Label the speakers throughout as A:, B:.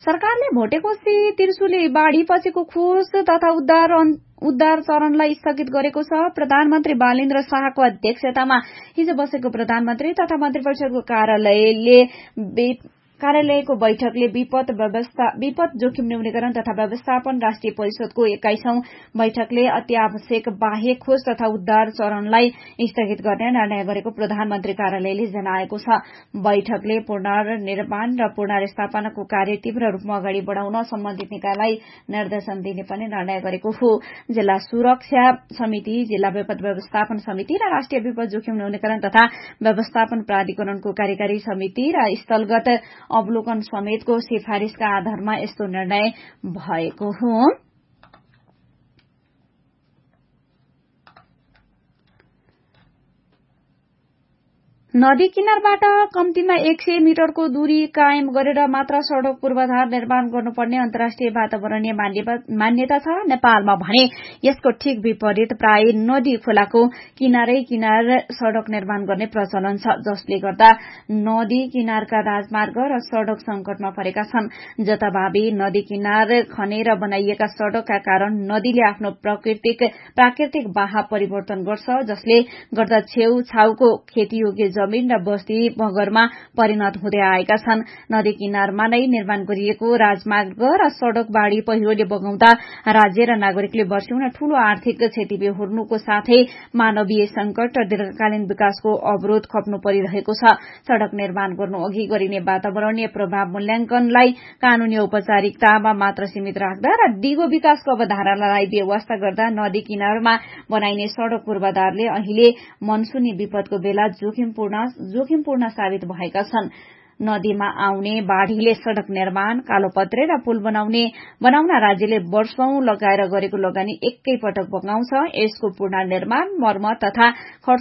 A: सरकारले भोटेकोशी त्रिशुली बाढ़ी पछिको खोज तथा उद्धार चरणलाई स्थगित गरेको छ। प्रधानमन्त्री बालेन्द्र शाहको अध्यक्षतामा हिजो बसेको प्रधानमन्त्री तथा मन्त्रीपरिषदको कार्यालयको बैठकले विपद जोखिम न्यूनीकरण तथा व्यवस्थापन राष्ट्रिय परिषदको 21औं बैठकले अत्यावश्यक बाह्य खोज तथा उद्धार चरणलाई स्थगित गर्ने निर्णय गरेको प्रधानमन्त्री कार्यालयले जनाएको छ। बैठकले पुनर्निर्माण र पुनर्स्थापनाको कार्य तीव्र रूपमा अगाडि बढ़ाउन सम्बन्धित निकायलाई निर्देशन दिने पनि निर्णय गरेको हो। जिल्ला सुरक्षा समिति, जिल्ला विपद व्यवस्थापन समिति र राष्ट्रिय विपद जोखिम न्यूनीकरण तथा व्यवस्थापन प्राधिकरणको कार्यकारी समिति र स्थलगत अवलोकन समेतको सिफारिशका आधारमा यस्तो निर्णय भएको हो। नदी किनारबाट कम्तीमा 100 मिटरको दूरी कायम गरेर मात्र सड़क पूर्वाधार निर्माण गर्नुपर्ने अन्तर्राष्ट्रिय वातावरणीय मान्यता छ। नेपालमा भने यसको ठीक विपरीत प्राय नदी खोलाको किनारै किनार सड़क निर्माण गर्ने प्रचलन छ, जसले गर्दा नदी किनारका राजमार्ग र सड़क संकटमा परेका छन्। जताभावी नदी किनार खनेर बनाइएका सड़कका कारण नदीले आफ्नो प्राकृतिक बहाव परिवर्तन गर्छ, जसले गर्दा छेउछाउको खेतीयोग्य जमीन र बस्ती बगरमा परिणत हुँदै आएका छन्। नदी किनारमा नै निर्माण गरिएको राजमार्ग र सड़क बाढ़ी पहिरोले बगाउँदा राज्य र नागरिकले वर्षौं ठूलो आर्थिक क्षति बेहोर्नुको साथै मानवीय संकट र दीर्घकालीन विकासको अवरोध खप्नु परिरहेको छ। सड़क निर्माण गर्नु अघि गरिने वातावरणीय प्रभाव मूल्याङ्कनलाई कानूनी औपचारिकतामा मात्र सीमित राख्दा र दिगो विकासको अवधारणालाई बेवास्ता गर्दा नदी किनारमा बनाइने सड़क पूर्वाधारले अहिले मनसूनी विपदको बेला जोखिमपूर्ण साबित भएका छन्। नदीमा आउने बाढ़ीले सड़क निर्माण, कालोपत्रे र पुल बनाउन राज्यले वर्षौं लगाएर गरेको लगानी एकै पटक बगाउँछ। यसको पुनर्निर्माण, मर्मत तथा खर्च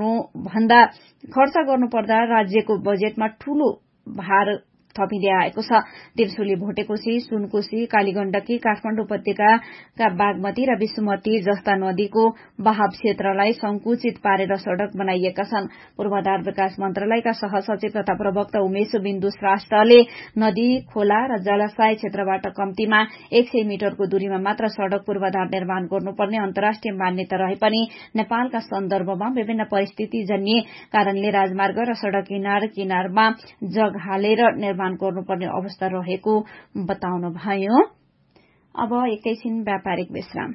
A: गर्नुपर्दा राज्यको बजेटमा ठूलो भार थपिँदै आएको छ। त्रिशुली, भोटेकोशी, सुनकोशी, कालीगण्डकी, काठमाडौँ उपत्यकाका बागमती र विष्णुमती जस्ता नदीको बहाव क्षेत्रलाई संकुचित पारेर सड़क बनाइएका छन्। पूर्वाधार विकास मन्त्रालयका सहसचिव तथा प्रवक्ता उमेश बिन्दु श्रेष्ठले नदी, खोला र जलाशय क्षेत्रबाट कम्तीमा 100 मिटरको दूरीमा मात्र सड़क पूर्वाधार निर्माण गर्नुपर्ने अन्तर्राष्ट्रिय मान्यता रहे पनि नेपालका सन्दर्भमा विभिन्न परिस्थितिजन्य कारणले राजमार्ग र सड़क किनारमा जग हालेर निर्माण गर्नुपर्ने अवस्था रहेको बताउनुभयो। अब एकैछिन व्यापारिक विश्राम।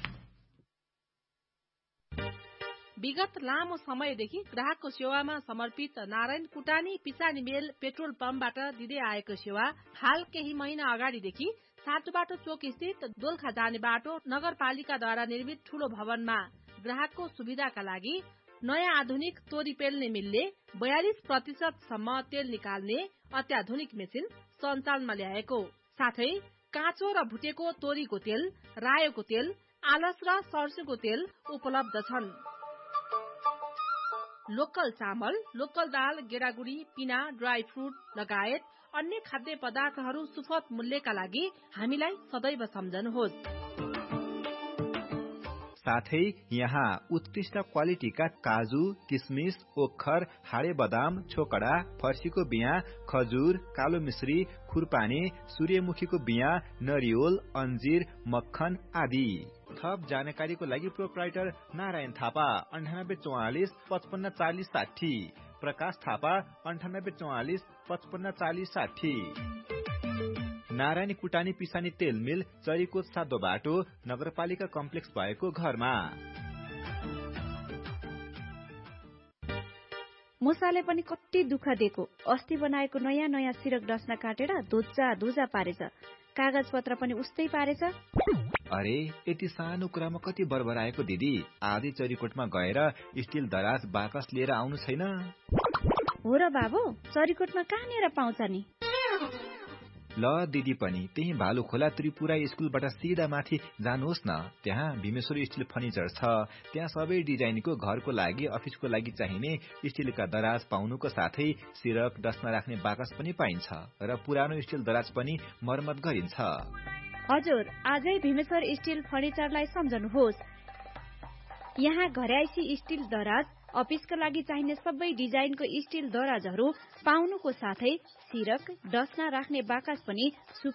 B: विगत लामो समयदेखि ग्राहकको सेवामा समर्पित नारायण कुटानी पिसानी मेल पेट्रोल पम्पबाट दिँदै आएको सेवा हाल केही महिना अगाडिदेखि साटुबाटो चोक स्थित दोलखा जाने बाटो नगरपालिकाद्वारा निर्मित ठूलो भवनमा ग्राहकको सुविधाका लागि नयाँ आधुनिक तोरी पेल्ने मिलले 42% सम्म तेल निकाल्ने अत्याधुनिक मेसिन सञ्चालनमा ल्याएको साथै काँचो र भुटेको तोरीको तेल, रायोको तेल, आलस र सर्स्युको तेल उपलब्ध छन्। लोकल चामल, लोकल दाल, गेडागुडी, पिना, ड्राई फ्रुट लगायत अन्य खाद्य पदार्थहरू सुपथ मूल्यका लागि हामीलाई सदैव सम्झनुहोस्।
C: साथै यहाँ उत्कृष्ट क्वालिटीका काजु, किसमिस, ओखर, हाडे बदाम, छोकडा, फर्सीको बिया, खजुर, कालो मिश्री, खुरपानी, सूर्यमुखीको बिया, नरिवल, अन्जीर, मक्खन आदि। थप जानकारीको लागि प्रोप्राइटर नारायण थापा 9844 55 40 60, प्रकाश थापा 9844 55 40 60। नारायणी कुटानी पिसानी तेल मिल, चरीको सादो बाटो, नगरपालिका कम्प्लेक्स भएको घरमा।
A: मुसाले पनि कति दुःख दिएको। अस्ति बनाएको नयाँ सिरक डस्ना काटेर धुजा पारेछ। कागज पत्र पनि उस्तै पारेछ।
C: अरे यति सानो कुरामा कति बरबराएको दिदी। आधी चरीकोटमा गएर स्टिल दराज बाकस लिएर आउनु छैन?
A: हो र बाबु, चरीकोटमा कहाँनिर पाउँछ नि?
C: ल दिदी पनि त्यही भालु खोला त्रिपुरा स्कुलबाट सिधा माथि जानुहोस् न। त्यहाँ भीमेश्वर स्टिल फर्निचर छ। त्यहाँ सबै डिजाइनको घरको लागि, अफिसको लागि चाहिने स्टिलका दराज पाउनुको साथै सिरक डस्ना राख्ने बाकस पनि पाइन्छ र पुरानो स्टिल दराज पनि मर्मत गरिन्छ।
A: हजुर, आजै भीमेश्वर स्टिल फर्निचरलाई सम्झनुहोस्। यहाँ घरयाइसी स्टिल दराज, अफिसका लागि चाहिने सबै डिजाइनको स्टिल दराजहरू पाउनुको साथै सिरक डस्ना राख्ने बाकस पनि